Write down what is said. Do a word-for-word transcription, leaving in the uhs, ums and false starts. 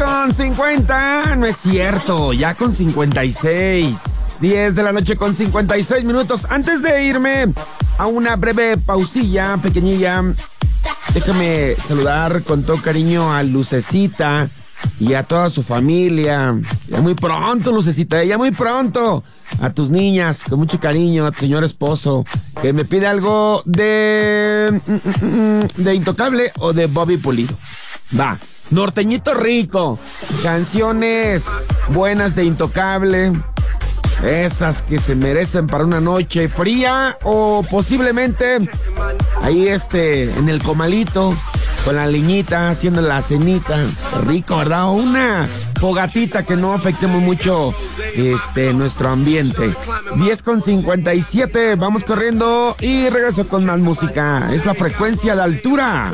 con cincuenta, no es cierto, ya con cincuenta y seis. diez de la noche con cincuenta y seis minutos. Antes de irme a una breve pausilla pequeñilla, déjame saludar con todo cariño a Lucecita y a toda su familia. Ya muy pronto, Lucecita, ya muy pronto. A tus niñas, con mucho cariño, a tu señor esposo, que me pide algo de... de Intocable o de Bobby Pulido. Va, Norteñito Rico, canciones buenas de Intocable, esas que se merecen para una noche fría o posiblemente ahí este, en el comalito, con la leñita, haciendo la cenita. Rico, ¿verdad? O una fogatita que no afectemos mucho este, nuestro ambiente. diez con cincuenta y siete, vamos corriendo y regreso con más música. Es la frecuencia de altura.